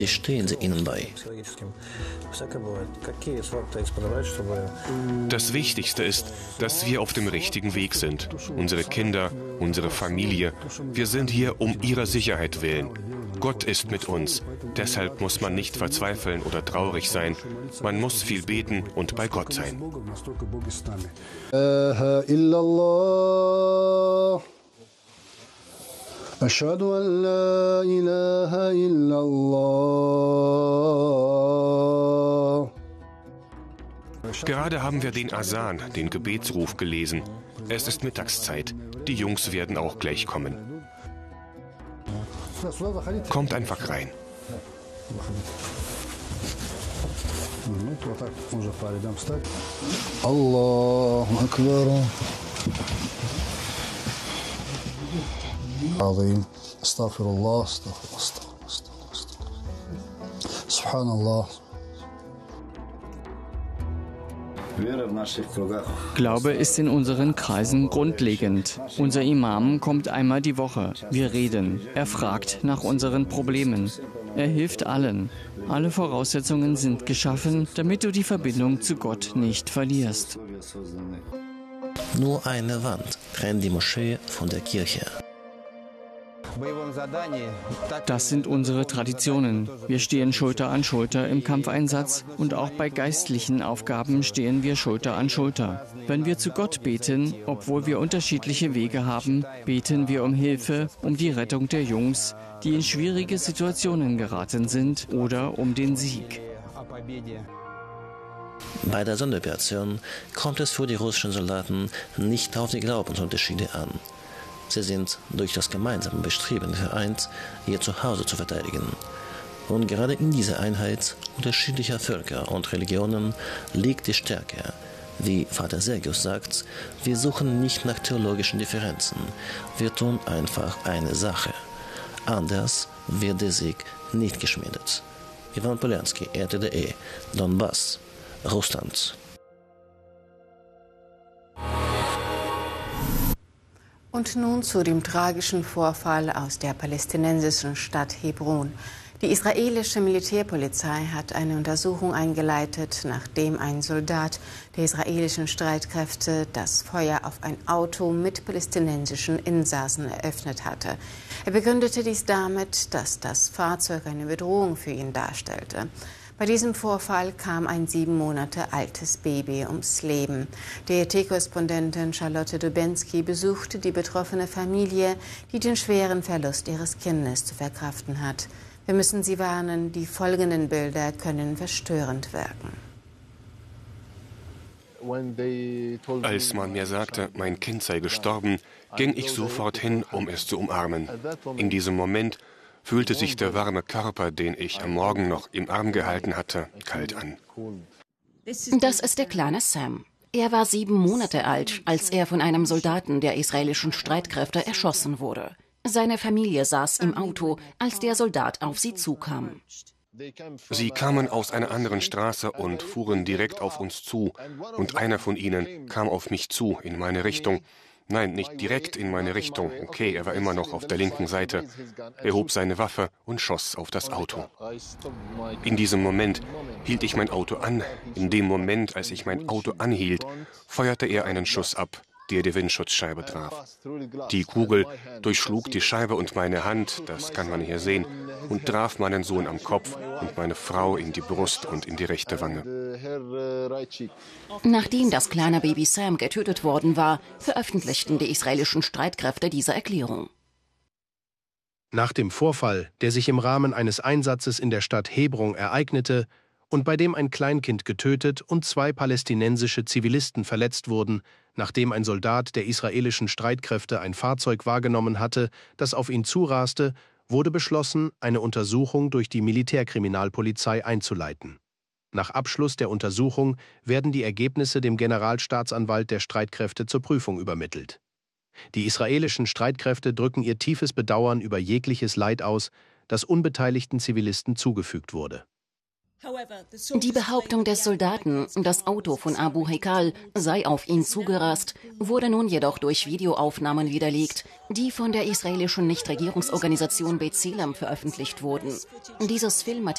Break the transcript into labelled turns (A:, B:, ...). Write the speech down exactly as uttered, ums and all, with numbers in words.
A: Stehen Sie ihnen bei.
B: Das Wichtigste ist, dass wir auf dem richtigen Weg sind. Unsere Kinder, unsere Familie. Wir sind hier um ihrer Sicherheit willen. Gott ist mit uns. Deshalb muss man nicht verzweifeln oder traurig sein. Man muss viel beten und bei Gott sein.
C: أشهد أن لا إله إلا الله.
B: Gerade haben wir den Asan, den Gebetsruf, gelesen. Es ist Mittagszeit. Die Jungs werden auch gleich kommen. Kommt einfach rein.
C: Allahu Akbar. عظيم استغفر الله استغفر الله استغفر الله سبحان الله.
D: Glaube ist in unseren Kreisen grundlegend. Unser Imam kommt einmal die Woche. Wir reden. Er fragt nach unseren Problemen. Er hilft allen. Alle Voraussetzungen sind geschaffen, damit du die Verbindung zu Gott nicht verlierst.
A: Nur eine Wand trennt die Moschee von der Kirche.
D: Das sind unsere Traditionen. Wir stehen Schulter an Schulter im Kampfeinsatz und auch bei geistlichen Aufgaben stehen wir Schulter an Schulter. Wenn wir zu Gott beten, obwohl wir unterschiedliche Wege haben, beten wir um Hilfe, um die Rettung der Jungs, die in schwierige Situationen geraten sind, oder um den Sieg.
A: Bei der Sonderoperation kommt es für die russischen Soldaten nicht auf die Glaubensunterschiede an. Sie sind durch das gemeinsame Bestreben vereint, ihr Zuhause zu verteidigen. Und gerade in dieser Einheit unterschiedlicher Völker und Religionen liegt die Stärke. Wie Vater Sergius sagt, wir suchen nicht nach theologischen Differenzen, wir tun einfach eine Sache. Anders wird der Sieg nicht geschmiedet. Ivan Poljanski, R T D E, Donbass, Russland.
E: Und nun zu dem tragischen Vorfall aus der palästinensischen Stadt Hebron. Die israelische Militärpolizei hat eine Untersuchung eingeleitet, nachdem ein Soldat der israelischen Streitkräfte das Feuer auf ein Auto mit palästinensischen Insassen eröffnet hatte. Er begründete dies damit, dass das Fahrzeug eine Bedrohung für ihn darstellte. Bei diesem Vorfall kam ein sieben Monate altes Baby ums Leben. Die E T-Korrespondentin Charlotte Dubensky besuchte die betroffene Familie, die den schweren Verlust ihres Kindes zu verkraften hat. Wir müssen Sie warnen, die folgenden Bilder können verstörend wirken.
B: Als man mir sagte, mein Kind sei gestorben, ging ich sofort hin, um es zu umarmen. In diesem Moment fühlte sich der warme Körper, den ich am Morgen noch im Arm gehalten hatte, kalt an.
F: Das ist der kleine Sam. Er war sieben Monate alt, als er von einem Soldaten der israelischen Streitkräfte erschossen wurde. Seine Familie saß im Auto, als der Soldat auf sie zukam.
B: Sie kamen aus einer anderen Straße und fuhren direkt auf uns zu. Und einer von ihnen kam auf mich zu, in meine Richtung. Nein, nicht direkt in meine Richtung. Okay, er war immer noch auf der linken Seite. Er hob seine Waffe und schoss auf das Auto. In diesem Moment hielt ich mein Auto an. In dem Moment, als ich mein Auto anhielt, feuerte er einen Schuss ab, der die Windschutzscheibe traf. Die Kugel durchschlug die Scheibe und meine Hand, das kann man hier sehen, und traf meinen Sohn am Kopf und meine Frau in die Brust und in die rechte Wange.
F: Nachdem das kleine Baby Sam getötet worden war, veröffentlichten die israelischen Streitkräfte diese Erklärung.
G: Nach dem Vorfall, der sich im Rahmen eines Einsatzes in der Stadt Hebron ereignete und bei dem ein Kleinkind getötet und zwei palästinensische Zivilisten verletzt wurden, nachdem ein Soldat der israelischen Streitkräfte ein Fahrzeug wahrgenommen hatte, das auf ihn zuraste, wurde beschlossen, eine Untersuchung durch die Militärkriminalpolizei einzuleiten. Nach Abschluss der Untersuchung werden die Ergebnisse dem Generalstaatsanwalt der Streitkräfte zur Prüfung übermittelt. Die israelischen Streitkräfte drücken ihr tiefes Bedauern über jegliches Leid aus, das unbeteiligten Zivilisten zugefügt wurde.
F: Die Behauptung des Soldaten, das Auto von Abu Haikal sei auf ihn zugerast, wurde nun jedoch durch Videoaufnahmen widerlegt, die von der israelischen Nichtregierungsorganisation B'Tselem veröffentlicht wurden. Dieses Filmmaterial